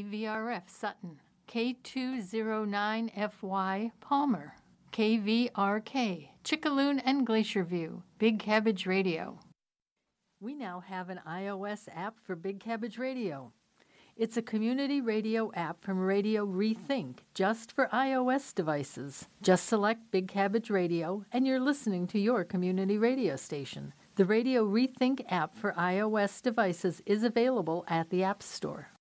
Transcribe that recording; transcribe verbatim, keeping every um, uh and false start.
V R F Sutton, K two oh nine F Y Palmer, K V R K Chickaloon and Glacier View, Big Cabbage Radio. We now have an iOS app for Big Cabbage Radio. It's a community radio app from Radio Rethink, just for iOS devices. Just select Big Cabbage Radio, and you're listening to your community radio station. The Radio Rethink app for iOS devices is available at the App Store.